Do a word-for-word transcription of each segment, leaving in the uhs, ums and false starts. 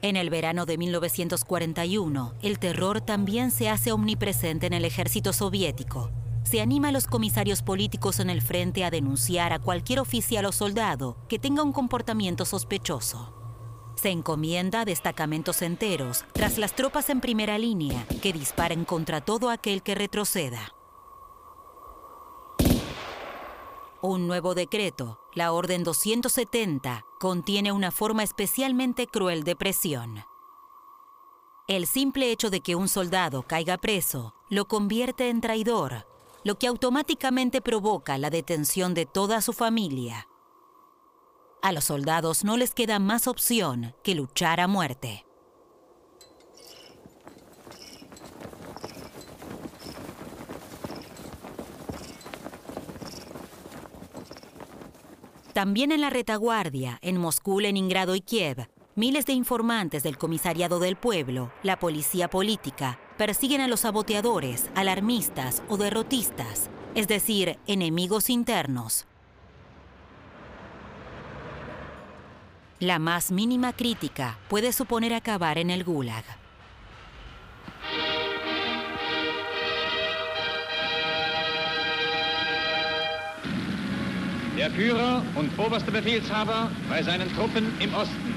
En el verano de mil novecientos cuarenta y uno, el terror también se hace omnipresente en el ejército soviético. Se anima a los comisarios políticos en el frente a denunciar a cualquier oficial o soldado que tenga un comportamiento sospechoso. Se encomienda a destacamentos enteros, tras las tropas en primera línea, que disparen contra todo aquel que retroceda. Un nuevo decreto, la Orden doscientos setenta, contiene una forma especialmente cruel de presión. El simple hecho de que un soldado caiga preso lo convierte en traidor, lo que automáticamente provoca la detención de toda su familia. A los soldados no les queda más opción que luchar a muerte. También en la retaguardia, en Moscú, Leningrado y Kiev, miles de informantes del Comisariado del Pueblo, la policía política, persiguen a los saboteadores, alarmistas o derrotistas, es decir, enemigos internos. La más mínima crítica puede suponer acabar en el Gulag. Der Führer und oberste Befehlshaber bei seinen Truppen im Osten.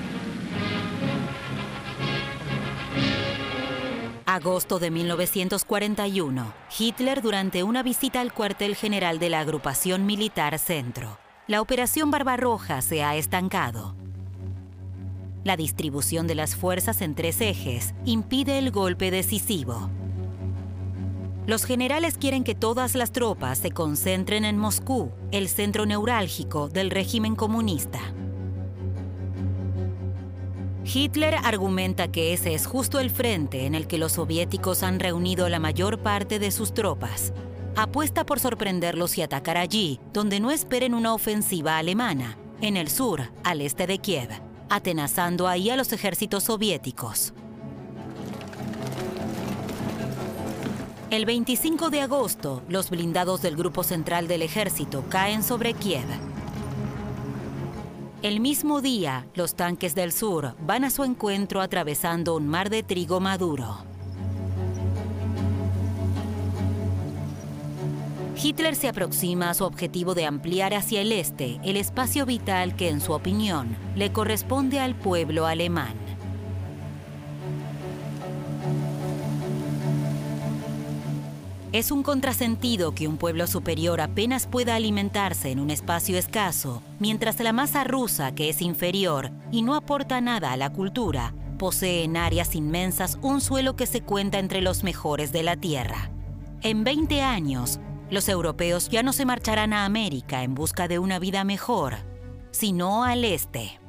Agosto de mil novecientos cuarenta y uno. Hitler durante una visita al cuartel general de la agrupación militar Centro. La operación Barbarroja se ha estancado. La distribución de las fuerzas en tres ejes impide el golpe decisivo. Los generales quieren que todas las tropas se concentren en Moscú, el centro neurálgico del régimen comunista. Hitler argumenta que ese es justo el frente en el que los soviéticos han reunido la mayor parte de sus tropas. Apuesta por sorprenderlos y atacar allí, donde no esperen una ofensiva alemana, en el sur, al este de Kiev, atenazando ahí a los ejércitos soviéticos. El veinticinco de agosto, los blindados del Grupo Central del Ejército caen sobre Kiev. El mismo día, los tanques del sur van a su encuentro atravesando un mar de trigo maduro. Hitler se aproxima a su objetivo de ampliar hacia el este el espacio vital que, en su opinión, le corresponde al pueblo alemán. Es un contrasentido que un pueblo superior apenas pueda alimentarse en un espacio escaso, mientras la masa rusa, que es inferior y no aporta nada a la cultura, posee en áreas inmensas un suelo que se cuenta entre los mejores de la Tierra. En veinte años, los europeos ya no se marcharán a América en busca de una vida mejor, sino al este.